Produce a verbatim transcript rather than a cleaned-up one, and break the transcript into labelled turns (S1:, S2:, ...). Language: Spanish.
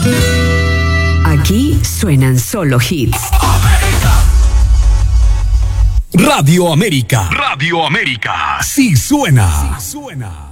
S1: Aquí suenan solo hits.
S2: Radio América. Radio América. Sí suena. Sí suena.